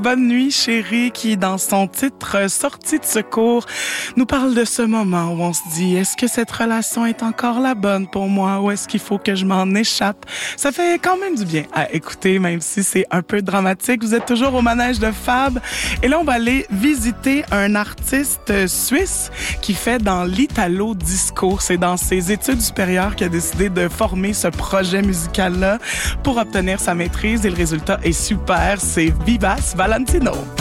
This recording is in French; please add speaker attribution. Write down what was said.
Speaker 1: Bonne nuit, chérie, qui, dans son titre Sortie de secours, nous parle de ce moment où on se dit, est-ce que cette relation est encore la bonne pour moi ou est-ce qu'il faut que je m'en échappe? Ça fait quand même du bien à écouter, même si c'est un peu dramatique. Vous êtes toujours au manège de Fab. Et là, on va aller visiter un artiste suisse qui fait dans l'Italo Disco. C'est dans ses études supérieures qu'il a décidé de former ce projet musical-là pour obtenir sa maîtrise. Et le résultat est super. C'est Vivace Valentino.